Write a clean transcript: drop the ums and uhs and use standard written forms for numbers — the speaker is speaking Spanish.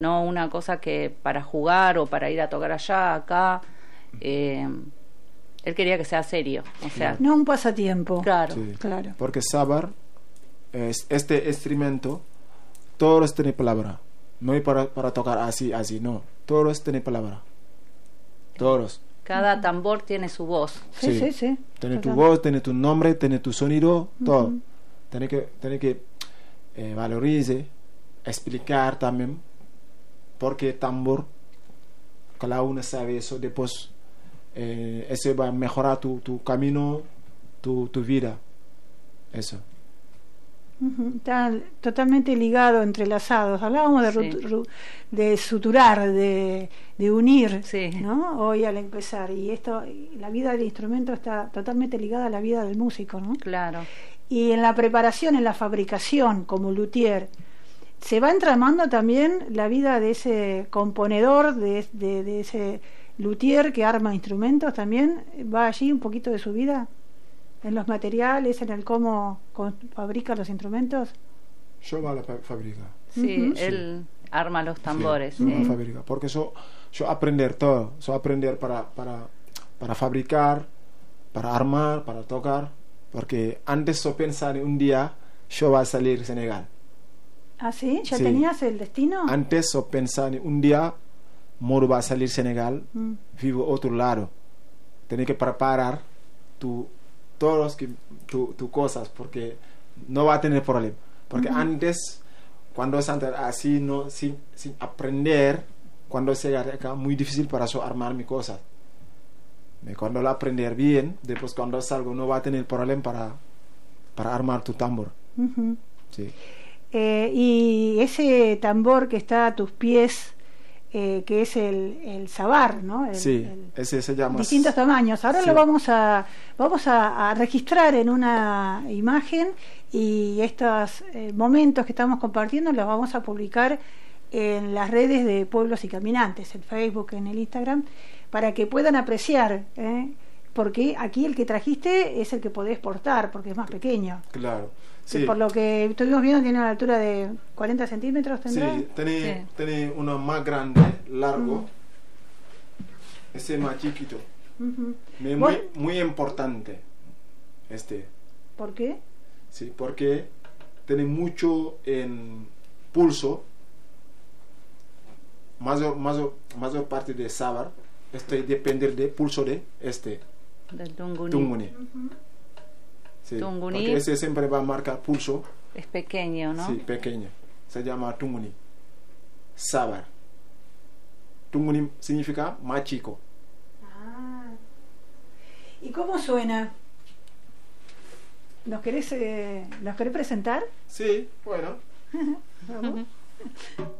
no una cosa que para jugar o para ir a tocar allá, acá. Él quería que sea serio, o sea, no un pasatiempo. Claro, Sí. Claro. Porque sabar, este instrumento, todos tienen palabra. No hay para tocar así, no. Todos tienen palabra. Todos. cada tambor tiene su voz. Sí. Tiene tu Total. voz, tiene tu nombre, tiene tu sonido, todo. Tiene que valorizar, explicar también porque tambor, cada uno sabe eso, después eso va a mejorar tu camino, tu vida. Eso. Están totalmente ligados, entrelazados. Hablábamos de, Sí. de suturar, de unir, Sí. ¿no? Hoy al empezar. Y esto, la vida del instrumento está totalmente ligada a la vida del músico, ¿no? Claro. Y en la preparación, en la fabricación, como luthier, se va entramando también la vida de ese componedor, de ese luthier que arma instrumentos. También va allí un poquito de su vida en los materiales, en el cómo fabrica los instrumentos. Yo voy a la fábrica. Sí, Ujú. él arma los tambores. Sí, yo voy a la sí. fábrica. Porque yo aprender todo. Yo aprender para fabricar, para armar, para tocar. Porque antes yo pensaba un día yo voy a salir a Senegal. ¿Ah, sí? ¿Ya Sí. tenías el destino? Antes yo pensaba un día Moro va a salir a Senegal, vivo otro lado. Tienes que preparar todos tus cosas porque no va a tener problema. Porque antes, cuando es así, no, sin aprender, cuando llega acá, muy difícil para yo armar mis cosas. Cuando lo aprender bien, después cuando salgo no va a tener problema para armar tu tambor. Ujú. Sí. Y ese tambor que está a tus pies, que es el sabar, ¿no? Sí, ese se llama... Distintos tamaños. Ahora Sí. lo vamos a registrar en una imagen, y estos momentos que estamos compartiendo los vamos a publicar en las redes de Pueblos y Caminantes, en Facebook, en el Instagram, para que puedan apreciar, porque aquí el que trajiste es el que podés portar, porque es más pequeño. Claro. Que Sí. por lo que estuvimos viendo tiene una altura de 40 centímetros, ¿tendrá? Sí, tiene, Sí. tiene uno más grande, largo. Ese más chiquito. Ujú. Muy, Bueno. muy importante. ¿Por qué? Sí, porque tiene mucho en pulso. Mayor parte de sabar. Depende del pulso de Del Tunguni. Tunguni. Sí, Tunguni. porque ese siempre va a marcar pulso. Es pequeño, ¿no? Sí, pequeño. Se llama Tunguni. Sabar. Tunguni significa más chico. Ah. ¿Y cómo suena? ¿Nos querés presentar? Sí, bueno. Vamos.